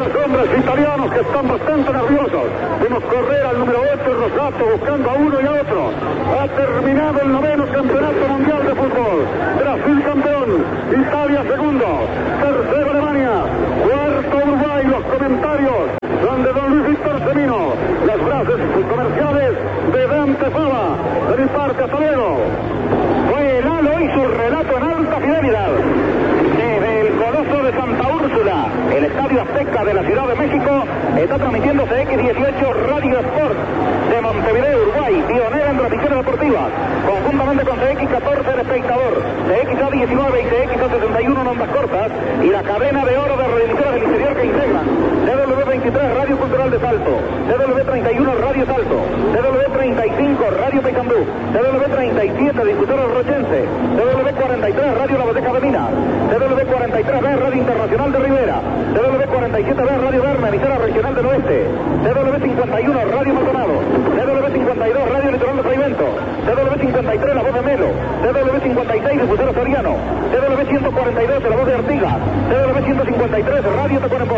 los hombres italianos que están bastante nerviosos. Vimos correr al número 8, Rosato, buscando a uno y a otro. Ha terminado el 9º campeonato mundial de fútbol. Brasil campeón, Italia segundo, tercero Alemania, cuarto Uruguay. Los comentarios son de don Luis Víctor Semino. Las frases comerciales de Dante Fava. De mi parte, hasta luego. Fue Lalo y su relato en alta fidelidad. Desde el Coloso de Santa Úrsula, el Estadio Azteca de la Ciudad de México, está transmitiéndose X18 Radio Sport de Montevideo, Uruguay, pionera en transmisiones deportivas, conjuntamente con CX14 El Espectador, CXA19 y CXA61 en ondas cortas, y la cadena de oro de reediciones del interior que integran DW23 Radio Cultural de Salto, DW31 Radio Salto, DW35 Radio Paysandú, DW37 Difusora Rochense, DW43 Radio La Boteca de Minas, DW43B Radio Internacional de Rivera, DW47B Radio Berna, emisora regional del oeste, DW51 Radio Maldonado, DW52 Radio Litoral de Fragmento, DW53 La Voz de Melo, DW56 Difusora Soriano, DW142 La Voz de Artigas, DW153 Radio Tacuarembó,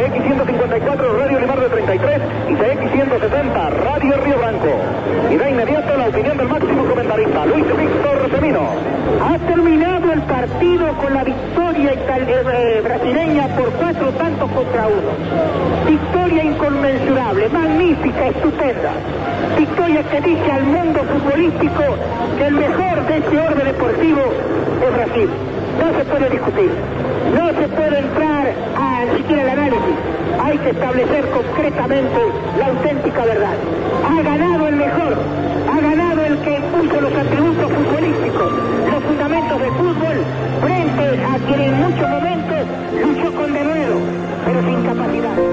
CX154 Radio Limar de 33 y CX160 Radio Río Branco. Y de inmediato la opinión del máximo comentarista, Luis Víctor Semino. Ha terminado el partido con la victoria brasileña por 4 tantos contra 1. Victoria inconmensurable, magnífica, estupenda. Victoria que dice al mundo futbolístico que el mejor de este orden deportivo es Brasil. No se puede discutir, no se puede entrar a ni siquiera el análisis. Hay que establecer concretamente la auténtica verdad. Ha ganado el mejor, ha ganado el que puso los atributos futbolísticos, los fundamentos del fútbol, frente a quien en muchos momentos luchó con denuedo, pero sin capacidad.